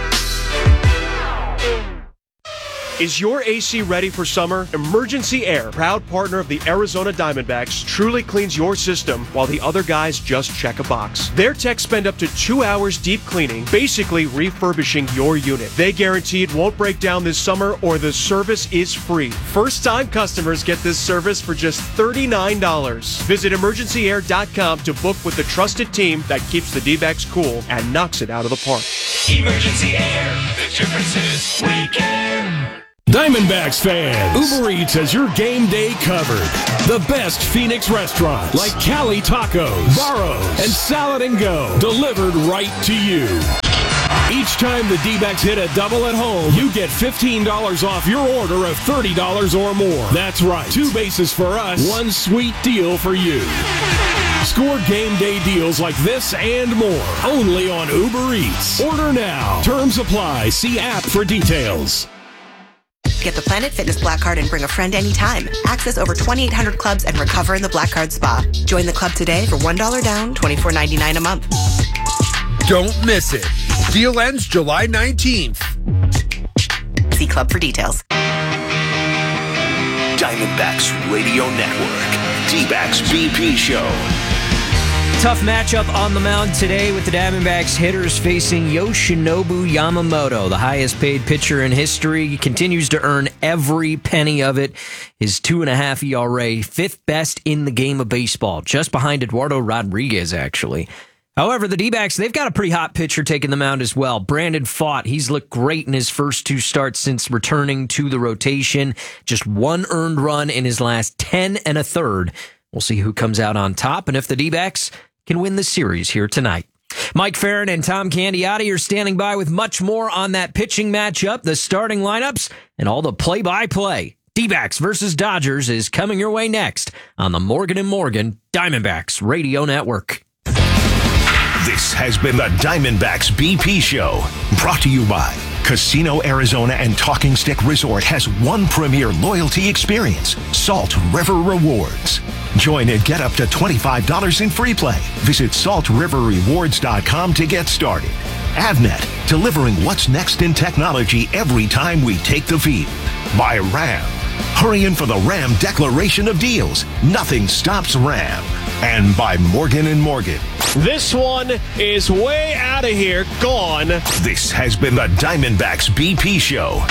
Is your AC ready for summer? Emergency Air, proud partner of the Arizona Diamondbacks, truly cleans your system while the other guys just check a box. Their techs spend up to 2 hours deep cleaning, basically refurbishing your unit. They guarantee it won't break down this summer or the service is free. First-time customers get this service for just $39. Visit emergencyair.com to book with the trusted team that keeps the D-backs cool and knocks it out of the park. Emergency Air, the difference is we care. Diamondbacks fans, Uber Eats has your game day covered. The best Phoenix restaurants like Cali Tacos, Barro's, and Salad and Go delivered right to you. Each time the D-backs hit a double at home, you get $15 off your order of $30 or more. That's right, 2 bases for us, 1 sweet deal for you. Score game day deals like this and more only on Uber Eats. Order now. Terms apply. See app for details. Get the Planet Fitness Black Card and bring a friend anytime. Access over 2,800 clubs and recover in the Black Card Spa. Join the club today for $1 down, $24.99 a month. Don't miss it. Deal ends July 19th. See club for details. Diamondbacks Radio Network. D-backs BP Show. Tough matchup on the mound today with the Diamondbacks hitters facing Yoshinobu Yamamoto, the highest paid pitcher in history. He continues to earn every penny of it. His 2.5 ERA, 5th best in the game of baseball, just behind Eduardo Rodriguez, actually. However, the D-backs, they've got a pretty hot pitcher taking the mound as well. Brandon Pfaadt, he's looked great in his first 2 starts since returning to the rotation. Just 1 earned run in his last 10 1/3. We'll see who comes out on top and if the D-backs can win the series here tonight. Mike Farron and Tom Candiotti are standing by with much more on that pitching matchup, the starting lineups, and all the play-by-play. D-backs versus Dodgers is coming your way next on the Morgan & Morgan Diamondbacks Radio Network. This has been the Diamondbacks BP Show, brought to you by Casino Arizona and Talking Stick Resort has one premier loyalty experience, Salt River Rewards. Join and get up to $25 in free play. Visit saltriverrewards.com to get started. Avnet, delivering what's next in technology every time we take the field. By Ram. Hurry in for the Ram Declaration of Deals. Nothing stops Ram. And by Morgan & Morgan. This one is way out of here, gone. This has been the Diamondbacks BP Show.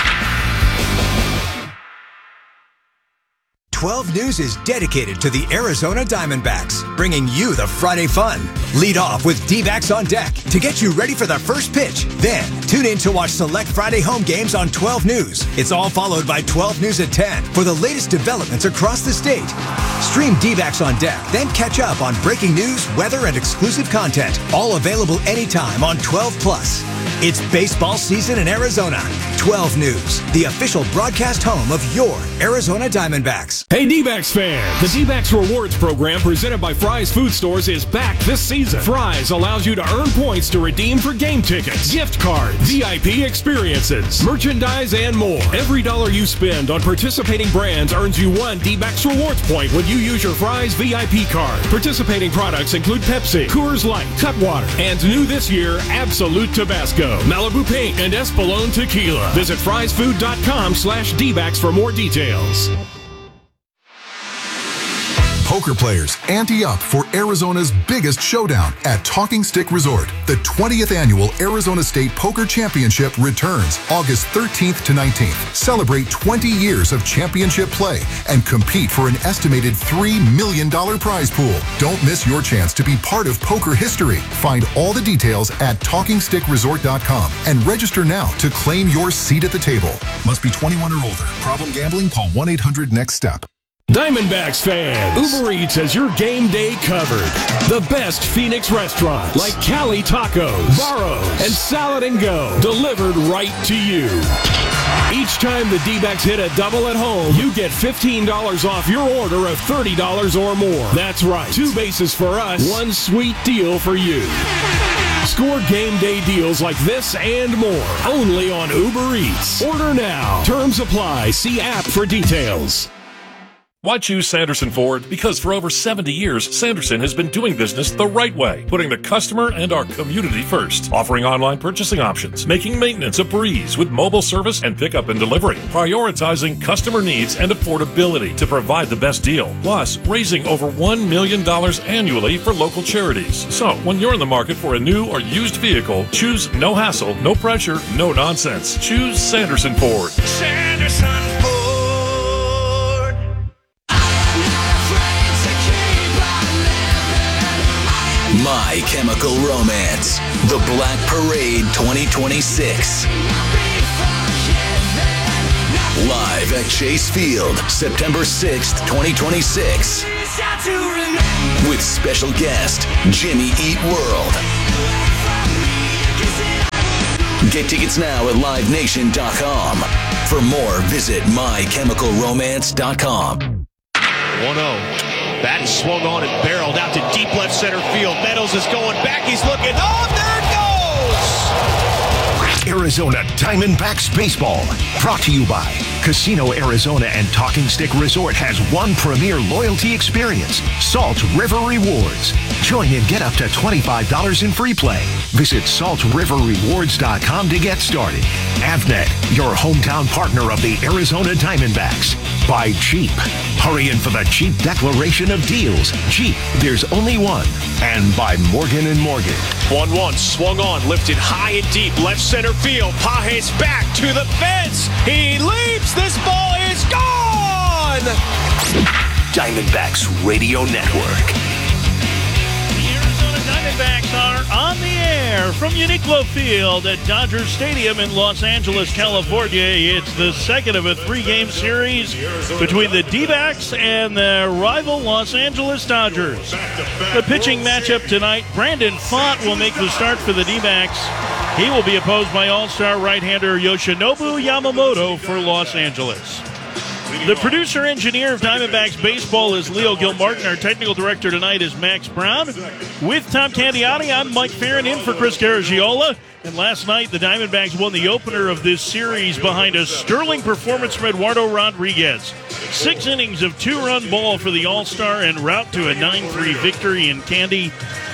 12 News is dedicated to the Arizona Diamondbacks, bringing you the Friday fun. Lead off with D-backs on deck to get you ready for the first pitch. Then, tune in to watch select Friday home games on 12 News. It's all followed by 12 News at 10 for the latest developments across the state. Stream D-backs on deck, then catch up on breaking news, weather, and exclusive content. All available anytime on 12 Plus. It's baseball season in Arizona. 12 News, the official broadcast home of your Arizona Diamondbacks. Hey D-backs fans, the D-backs Rewards program presented by Fry's Food Stores is back this season. Fry's allows you to earn points to redeem for game tickets, gift cards, VIP experiences, merchandise, and more. Every dollar you spend on participating brands earns you 1 D-backs Rewards point when you use your Fry's VIP card. Participating products include Pepsi, Coors Light, Cutwater, and new this year, Absolute Tabasco, Malibu Pink, and Espolón Tequila. Visit frysfood.com/D-backs for more details. Poker players ante up for Arizona's biggest showdown at Talking Stick Resort. The 20th annual Arizona State Poker Championship returns August 13th to 19th. Celebrate 20 years of championship play and compete for an estimated $3 million prize pool. Don't miss your chance to be part of poker history. Find all the details at TalkingStickResort.com and register now to claim your seat at the table. Must be 21 or older. Problem gambling? Call 1-800-NEXT-STEP. Diamondbacks fans, Uber Eats has your game day covered. The best Phoenix restaurants like Cali Tacos, Barro's, and Salad and Go delivered right to you. Each time the D-backs hit a double at home, you get $15 off your order of $30 or more. That's right, 2 bases for us, 1 sweet deal for you. Score game day deals like this and more only on Uber Eats. Order now. Terms apply. See app for details. Why choose Sanderson Ford? Because for over 70 years, Sanderson has been doing business the right way, putting the customer and our community first, offering online purchasing options, making maintenance a breeze with mobile service and pickup and delivery, prioritizing customer needs and affordability to provide the best deal, plus raising over $1 million annually for local charities. So, when you're in the market for a new or used vehicle, choose no hassle, no pressure, no nonsense. Choose Sanderson Ford. Sanderson Ford. My Chemical Romance, The Black Parade 2026. Live at Chase Field, September 6th, 2026. With special guest, Jimmy Eat World. Get tickets now at livenation.com. For more, visit mychemicalromance.com. 1-0. Bat is swung on and barreled out to deep left center field. Meadows is going back. He's looking. Oh, there it goes! Arizona Diamondbacks Baseball. Brought to you by Casino Arizona and Talking Stick Resort has one premier loyalty experience, Salt River Rewards. Join and get up to $25 in free play. Visit saltriverrewards.com to get started. Avnet, your hometown partner of the Arizona Diamondbacks. By Jeep. Hurry in for the Jeep Declaration of Deals. Jeep, there's only one. And by Morgan & Morgan. 1-1, swung on, lifted high and deep, left center field. Pages back to the fence. He leaps. This ball is gone. Diamondbacks Radio Network. Diamondbacks are on the air from Uniqlo Field at Dodger Stadium in Los Angeles, California. It's the second of a 3-game series between the D-backs and their rival Los Angeles Dodgers. The pitching matchup tonight, Brandon Pfaadt will make the start for the D-backs. He will be opposed by all-star right-hander Yoshinobu Yamamoto for Los Angeles. The producer-engineer of Diamondbacks Baseball is Leo Gilmartin. Our technical director tonight is Max Brown. With Tom Candiotti, I'm Mike Farron in for Chris Garagiola. And last night, the Diamondbacks won the opener of this series behind a sterling performance from Eduardo Rodriguez. 6 innings of 2-run ball for the All-Star en route to a 9-3 victory in Candy.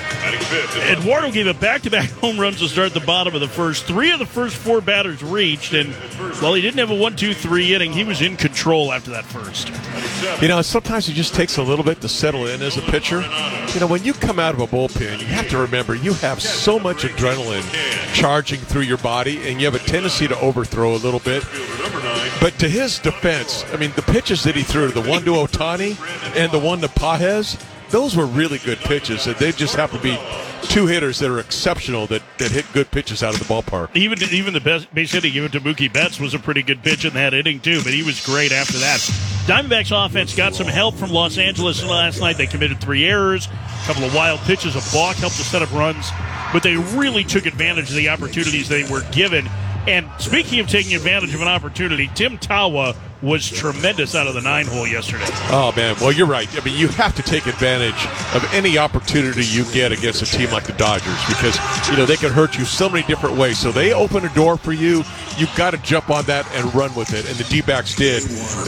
Eduardo gave up back-to-back home runs to start the bottom of the first. 3 of the first 4 batters reached, and while he didn't have a 1-2-3 inning, he was in control after that first. You know, sometimes it just takes a little bit to settle in as a pitcher. You know, when you come out of a bullpen, you have to remember you have so much adrenaline charging through your body, and you have a tendency to overthrow a little bit. But to his defense, I mean, the pitches that he threw, the one to Ohtani and the one to Pages, those were really good pitches, and they just happen to be 2 hitters that are exceptional that hit good pitches out of the ballpark. Even the base hit he gave it to Mookie Betts was a pretty good pitch in that inning, too, but he was great after that. Diamondbacks offense got some help from Los Angeles last night. They committed 3 errors, a couple of wild pitches, a balk helped to set up runs, but they really took advantage of the opportunities they were given. And speaking of taking advantage of an opportunity, Tim Tawa was tremendous out of the 9-hole yesterday. Oh, man. Well, you're right. I mean, you have to take advantage of any opportunity you get against a team like the Dodgers because, you know, they can hurt you so many different ways. So they open a door for you. You've got to jump on that and run with it. And the D-backs did.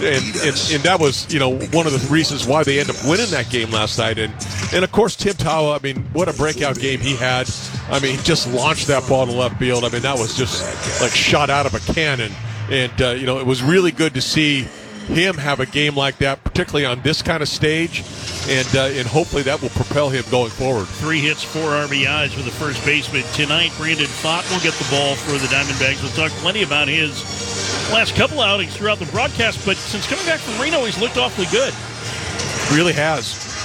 And that was, you know, one of the reasons why they ended up winning that game last night. And of course, Tim Tawa, I mean, what a breakout game he had. I mean, he just launched that ball to left field. I mean, that was just like shot out of a cannon. And, you know, it was really good to see him have a game like that, particularly on this kind of stage. And hopefully that will propel him going forward. 3 hits, 4 RBIs for the first baseman tonight. Brandon Pfaadt will get the ball for the Diamondbacks. We'll talk plenty about his last couple outings throughout the broadcast. But since coming back from Reno, he's looked awfully good. Really has.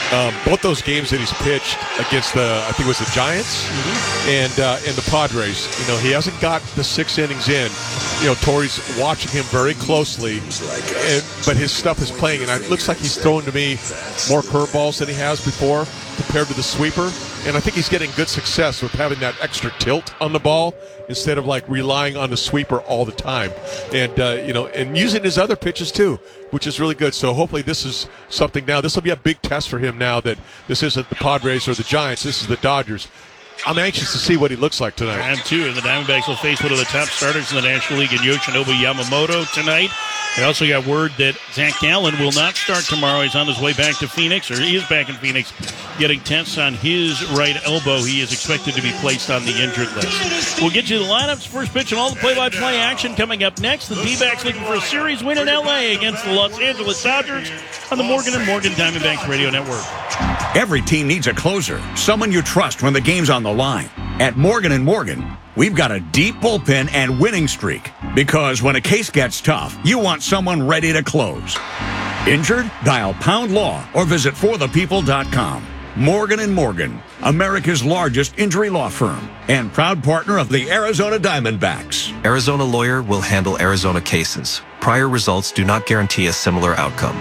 both those games that he's pitched against I think it was the Giants and the Padres, he hasn't got the 6 innings in. Torrey's watching him very closely, but his stuff is playing, and it looks like he's throwing to me more curveballs than he has before compared to the sweeper. And I think he's getting good success with having that extra tilt on the ball instead of relying on the sweeper all the time. And, and using his other pitches too, which is really good. So hopefully this is something now. This will be a big test for him now that this isn't the Padres or the Giants. This is the Dodgers. I'm anxious to see what he looks like tonight. I am too. And the Diamondbacks will face one of the top starters in the National League in Yoshinobu Yamamoto tonight. I also got word that Zach Gallen will not start tomorrow. He's on his way back to Phoenix, or he is back in Phoenix, getting tests on his right elbow. He is expected to be placed on the injured list. We'll get you the lineups, first pitch, and all the play-by-play action coming up next. The D-backs looking for a series win in L.A. against the Los Angeles Dodgers on the Morgan & Morgan Diamondbacks Radio Network. Every team needs a closer, someone you trust when the game's on the line. At Morgan & Morgan, we've got a deep bullpen and winning streak. Because when a case gets tough, you want someone ready to close. Injured? Dial Pound Law or visit forthepeople.com. Morgan & Morgan, America's largest injury law firm and proud partner of the Arizona Diamondbacks. Arizona Lawyer will handle Arizona cases. Prior results do not guarantee a similar outcome.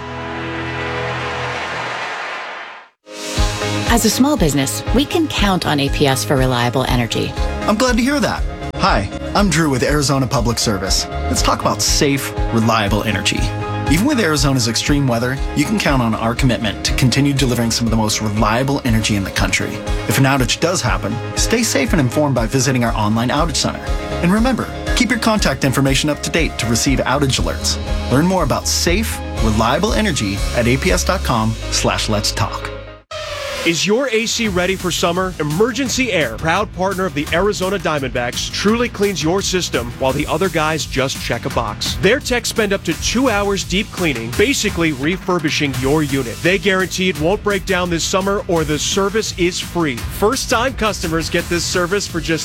As a small business, we can count on APS for reliable energy. I'm glad to hear that. Hi, I'm Drew with Arizona Public Service. Let's talk about safe, reliable energy. Even with Arizona's extreme weather, you can count on our commitment to continue delivering some of the most reliable energy in the country. If an outage does happen, stay safe and informed by visiting our online outage center. And remember, keep your contact information up to date to receive outage alerts. Learn more about safe, reliable energy at aps.com/let's talk. Is your AC ready for summer? Emergency Air, proud partner of the Arizona Diamondbacks, truly cleans your system while the other guys just check a box. Their techs spend up to 2 hours deep cleaning, basically refurbishing your unit. They guarantee it won't break down this summer or the service is free. First-time customers get this service for just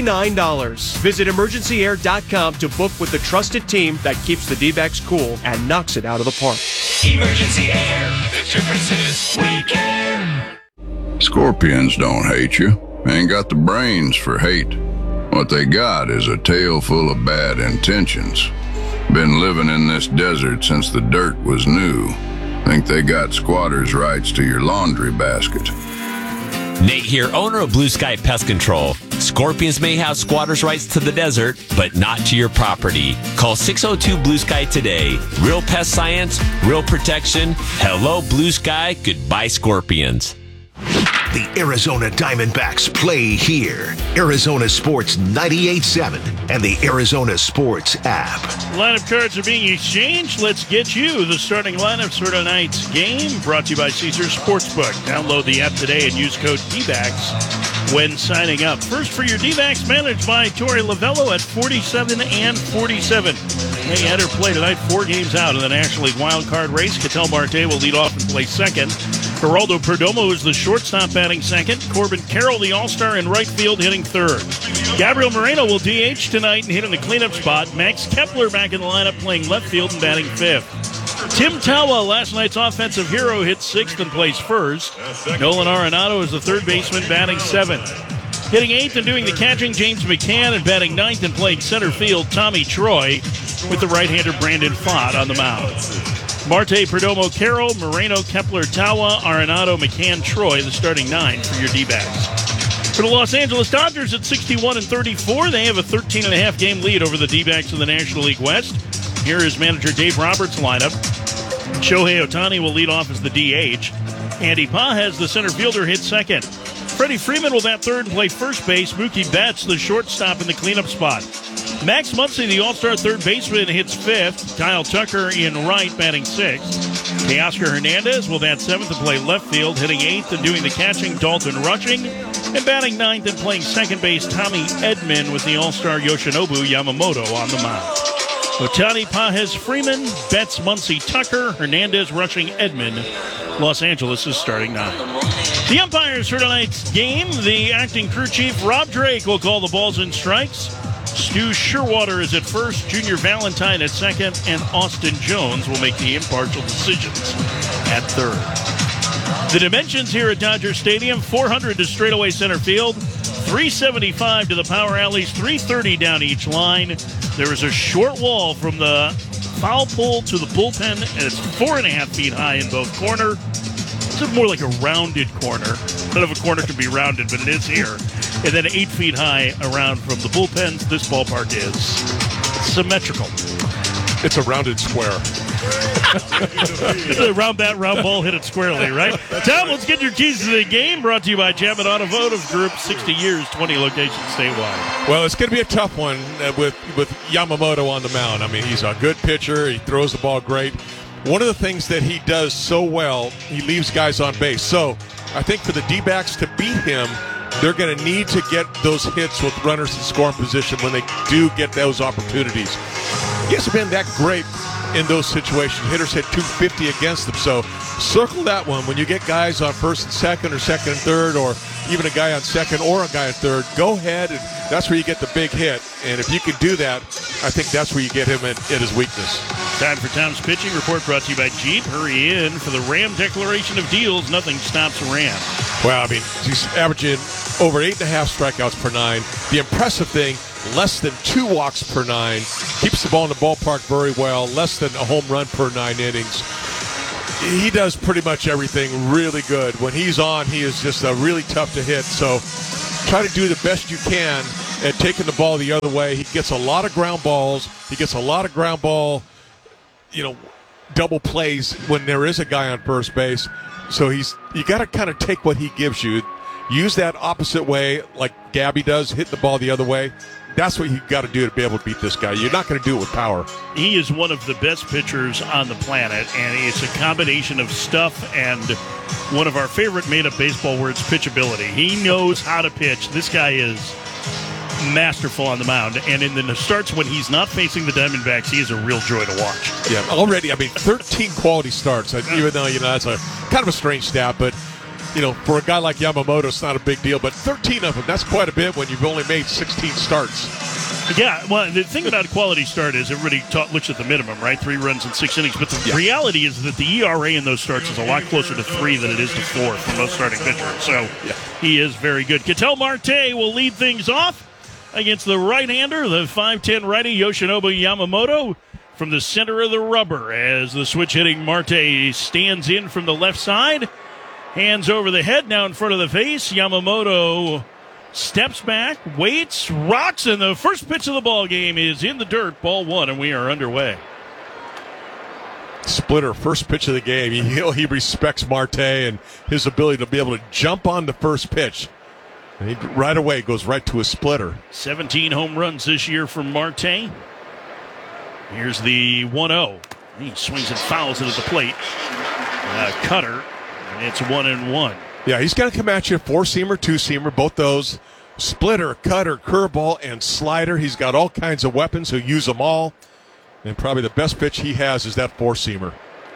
$39. Visit emergencyair.com to book with the trusted team that keeps the D-backs cool and knocks it out of the park. Emergency Air, the difference is we care. Scorpions don't hate you. Ain't got the brains for hate. What they got is a tail full of bad intentions. Been living in this desert since the dirt was new. Think they got squatters' rights to your laundry basket. Nate here, owner of Blue Sky Pest Control. Scorpions may have squatters' rights to the desert, but not to your property. Call 602 Blue Sky today. Real pest science, real protection. Hello, Blue Sky. Goodbye, Scorpions. The Arizona Diamondbacks play here. Arizona Sports 98.7 and the Arizona Sports app. Lineup cards are being exchanged. Let's get you the starting lineups for tonight's game. Brought to you by Caesars Sportsbook. Download the app today and use code DBACS when signing up. First for your D-backs, managed by Torey Lavello at 47 and 47. They enter play tonight 4 games out in the National League wild card race. Ketel Marte will lead off and play second. Geraldo Perdomo is the shortstop batting second. Corbin Carroll, the all-star in right field, hitting third. Gabriel Moreno will DH tonight and hit in the cleanup spot. Max Kepler back in the lineup playing left field and batting fifth. Tim Tawa, last night's offensive hero, hits sixth and plays first. Nolan Arenado is the third baseman batting seventh. Hitting eighth and doing the catching, James McCann, and batting ninth and playing center field, Tommy Troy, with the right-hander Brandon Pfaadt on the mound. Marte, Perdomo, Carroll, Moreno, Kepler, Tawa, Arenado, McCann, Troy, the starting 9 for your D-backs. For the Los Angeles Dodgers at 61 and 34, they have a 13.5 game lead over the D-backs of the National League West. Here is manager Dave Roberts' lineup. Shohei Ohtani will lead off as the DH. Andy Pages, the center fielder, hits second. Freddie Freeman will bat third and play first base. Mookie Betts, the shortstop, in the cleanup spot. Max Muncy, the all-star third baseman, hits fifth. Kyle Tucker in right, batting sixth. Teoscar Hernandez will bat seventh and play left field, hitting eighth and doing the catching, Dalton Rushing. And batting ninth and playing second base, Tommy Edman, with the all-star Yoshinobu Yamamoto on the mound. Ohtani, Pages, Freeman, Betts, Muncy, Tucker, Hernandez, Rushing, Edman. Los Angeles is starting 9. The umpires for tonight's game, the acting crew chief, Rob Drake, will call the balls and strikes. Stu Sherwater is at first, Junior Valentine at second, and Austin Jones will make the impartial decisions at third. The dimensions here at Dodger Stadium, 400 to straightaway center field, 375 to the power alleys, 330 down each line. There is a short wall from the foul pole to the bullpen, and it's 4.5 feet high in both corners. It's more like a rounded corner. None of a corner can be rounded, but it is here. And then 8 feet high around from the bullpens. This ballpark is symmetrical. It's a rounded square. It's a round bat, round ball, hit it squarely, right? Tom, let's get your keys to the game. Brought to you by Chapman Automotive Group. 60 years, 20 locations statewide. Well, it's going to be a tough one with Yamamoto on the mound. I mean, he's a good pitcher. He throws the ball great. One of the things that he does so well, he leaves guys on base. So I think for the D-backs to beat him, they're going to need to get those hits with runners in scoring position when they do get those opportunities. He hasn't been that great in those situations. Hitters hit 250 against them. So circle that one. When you get guys on first and second or second and third, or even a guy on second or a guy on third, go ahead, and that's where you get the big hit. And if you can do that, I think that's where you get him at his weakness. Time for Tom's pitching report, brought to you by Jeep. Hurry in for the Ram declaration of deals. Nothing stops Ram. Well, I mean, he's averaging over 8.5 strikeouts per 9. The impressive thing, less than 2 walks per 9. Keeps the ball in the ballpark very well. Less than a home run per 9 innings. He does pretty much everything really good. When he's on, he is just really tough to hit. So try to do the best you can at taking the ball the other way. He gets a lot of ground balls. He gets a lot of ground ball, double plays when there is a guy on first base. So you got to kind of take what he gives you. Use that opposite way like Gabby does, hit the ball the other way. That's what you got to do to be able to beat this guy. You're not going to do it with power. He is one of the best pitchers on the planet, and it's a combination of stuff and one of our favorite made-up baseball words, pitchability. He knows how to pitch. This guy is masterful on the mound, and in the starts when he's not facing the Diamondbacks, he is a real joy to watch. Yeah, already, 13 quality starts, even though, that's a kind of a strange stat, but for a guy like Yamamoto, it's not a big deal, but 13 of them, that's quite a bit when you've only made 16 starts. Yeah, well, the thing about a quality start is everybody looks at the minimum, right? 3 runs in 6 innings. But the reality is that the ERA in those starts is a lot closer to 3 than it is to 4 for most starting pitchers. So he is very good. Ketel Marte will lead things off against the right-hander, the 5'10 righty Yoshinobu Yamamoto from the center of the rubber as the switch-hitting Marte stands in from the left side. Hands over the head, now in front of the face. Yamamoto steps back, waits, rocks, and the first pitch of the ball game is in the dirt. Ball 1, and we are underway. Splitter, first pitch of the game. He respects Marte and his ability to be able to jump on the first pitch. And he right away goes right to a splitter. 17 home runs this year from Marte. Here's the 1-0. He swings and fouls it at the plate. Cutter. It's 1-1. Yeah, he's going to come at you. 4-seamer, 2-seamer, both those. Splitter, cutter, curveball, and slider. He's got all kinds of weapons. He'll use them all. And probably the best pitch he has is that 4-seamer.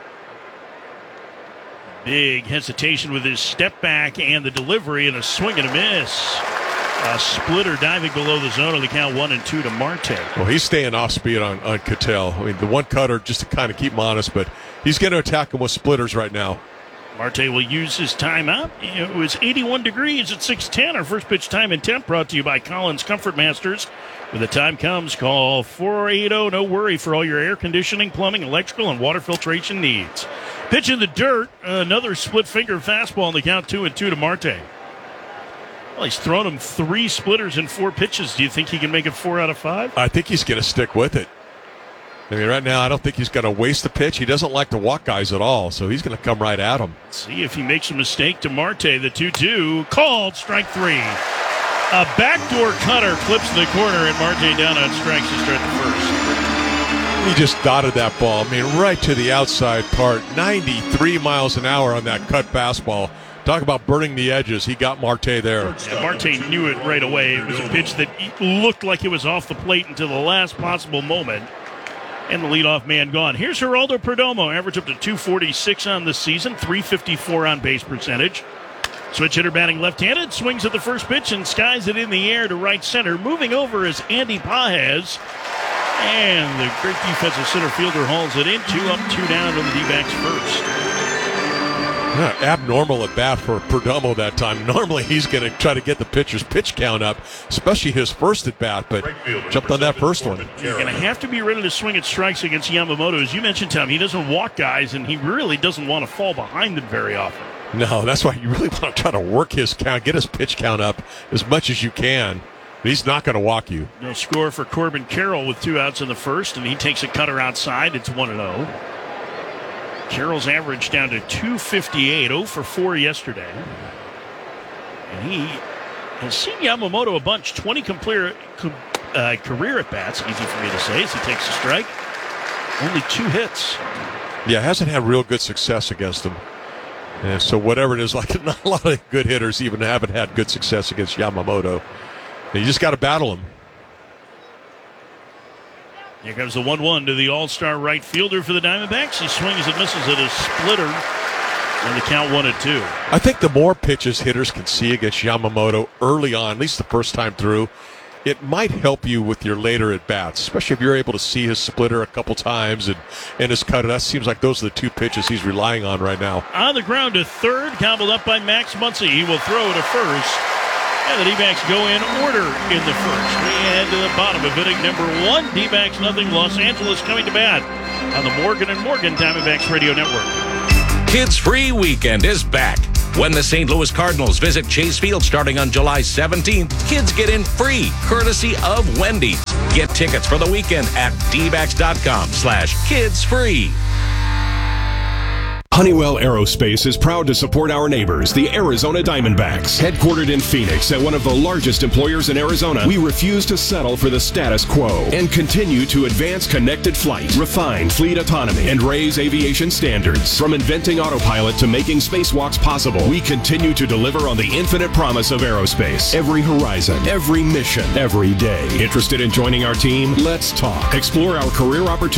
Big hesitation with his step back and the delivery, and a swing and a miss. A splitter diving below the zone on the count 1-2 to Marte. Well, he's staying off speed on Ketel. I mean, the one cutter just to kind of keep him honest, but he's going to attack him with splitters right now. Marte will use his timeout. It was 81 degrees at 6:10. Our first pitch time and temp brought to you by Collins Comfort Masters. When the time comes, call 480. No worry for all your air conditioning, plumbing, electrical, and water filtration needs. Pitch in the dirt. Another split finger fastball on the count 2-2 to Marte. Well, he's thrown him 3 splitters in 4 pitches. Do you think he can make it 4 out of 5? I think he's going to stick with it. I mean, right now, I don't think he's going to waste the pitch. He doesn't like to walk guys at all, so he's going to come right at him. See if he makes a mistake to Marte. The 2-2 called strike 3. A backdoor cutter clips the corner, and Marte down on strikes to start the first. He just dotted that ball. I mean, right to the outside part. 93 miles an hour on that cut fastball. Talk about burning the edges. He got Marte there. Yeah, Marte knew it right away. It was a pitch that looked like it was off the plate until the last possible moment. And the leadoff man gone. Here's Geraldo Perdomo, average up to 246 on the season, 354 on base percentage. Switch hitter batting left-handed, swings at the first pitch and skies it in the air to right center. Moving over is Andy Pages. And the great defensive center fielder hauls it in. 2 up, 2 down to the D-backs first. Yeah, abnormal at bat for Perdomo that time. Normally he's going to try to get the pitcher's pitch count up, especially his first at bat, but jumped on that first one. You're going to have to be ready to swing at strikes against Yamamoto. As you mentioned, Tom, he doesn't walk guys, and he really doesn't want to fall behind them very often. No, that's why you really want to try to work his count, get his pitch count up as much as you can. But he's not going to walk you. No score for Corbin Carroll with 2 outs in the first, and he takes a cutter outside. It's 1-0. Carroll's average down to 258, 0 for 4 yesterday. And he has seen Yamamoto a bunch, 20 career at-bats, easy for me to say, as he takes a strike. Only 2 hits. Yeah, hasn't had real good success against him. And so whatever it is, like not a lot of good hitters even haven't had good success against Yamamoto. You just got to battle him. Here comes the 1-1 to the all-star right fielder for the Diamondbacks. He swings and misses at a splitter, and the count 1-2. I think the more pitches hitters can see against Yamamoto early on, at least the first time through, it might help you with your later at-bats, especially if you're able to see his splitter a couple times and his cutter. That seems like those are the 2 pitches he's relying on right now. On the ground to third, gobbled up by Max Muncy. He will throw to first. And the D-backs go in order in the first. We head to the bottom of inning number 1. D-backs nothing. Los Angeles coming to bat on the Morgan & Morgan Diamondbacks Radio Network. Kids Free Weekend is back. When the St. Louis Cardinals visit Chase Field starting on July 17th, kids get in free, courtesy of Wendy's. Get tickets for the weekend at dbacks.com/kidsfree. Honeywell Aerospace is proud to support our neighbors, the Arizona Diamondbacks. Headquartered in Phoenix and one of the largest employers in Arizona, we refuse to settle for the status quo and continue to advance connected flight, refine fleet autonomy, and raise aviation standards. From inventing autopilot to making spacewalks possible, we continue to deliver on the infinite promise of aerospace. Every horizon, every mission, every day. Interested in joining our team? Let's talk. Explore our career opportunities